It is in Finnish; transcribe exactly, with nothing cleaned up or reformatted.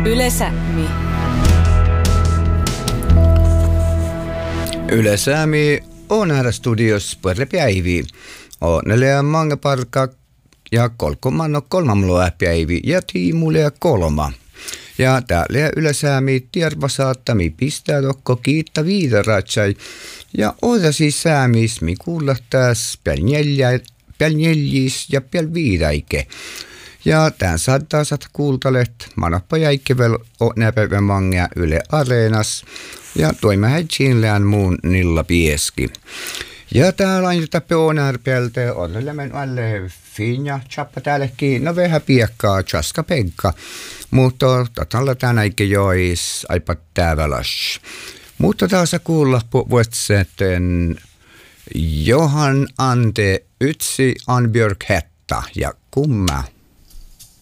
Yle Sämi. Yle Sämi on här studios puolelle päiviä. Onnelle mange parka ja kolkomanno kolmamloa päivi ja tiimulle ja kolma. Ja täällä Yle Sämi tiervasaattami pistää tokko kiitta viideratsai. Ja oda siis säämis mi kuulla taas päl neljis ja päl viidaike. Ja tämän saattaa saada kuultalet manappa jäikkevel näpäivän mangia Yle Areenas. Ja toimme hätsiinlään muun nilla pieski. Ja täällä on jota peonärpeltä, on men alle finja chappa täälläkin, no vähän piekkaa, chaska pekka. Mutta tatalla tänä eikä jois aipat tääväläs. Mutta taas kuulla vuotseten Johan Ante Ytsi Anbjörk Hetta ja kumma.